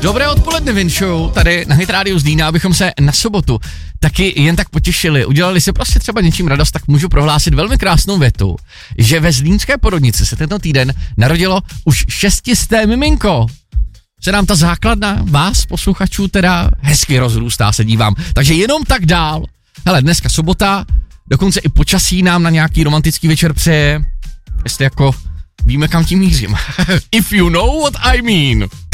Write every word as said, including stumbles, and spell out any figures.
Dobré odpoledne, Vinčou, tady na Hit Radio Zlína, abychom se na sobotu taky jen tak potěšili, udělali si prostě třeba něčím radost, tak můžu prohlásit velmi krásnou větu, že ve zlínské porodnici se tento týden narodilo už šestisté miminko. Se nám ta základna vás, posluchačů, teda hezky rozrůstá, se dívám. Takže jenom tak dál. Hele, dneska sobota, dokonce i počasí nám na nějaký romantický večer přeje. Jestli jako víme, kam tím mířím. If you know what I mean.